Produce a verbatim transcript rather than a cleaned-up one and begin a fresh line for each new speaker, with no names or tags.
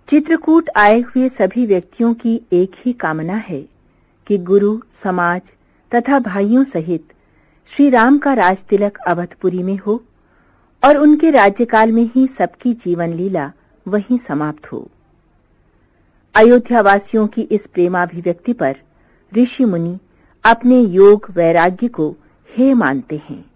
चित्रकूट आए हुए सभी व्यक्तियों की एक ही कामना है कि गुरु, समाज तथा भाइयों सहित श्री राम का राज तिलक अवधपुरी में हो और उनके राज्यकाल में ही सबकी जीवन लीला वहीं समाप्त हो। अयोध्या वासियों की इस प्रेमाभिव्यक्ति पर ऋषि मुनि अपने योग वैराग्य को हेय मानते हैं।